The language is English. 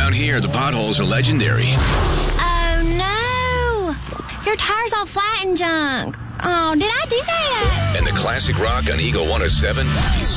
Around here, the potholes are legendary. Oh, no. Your tire's all flat and junk. Oh, did I do that? And the classic rock on Eagle 107 is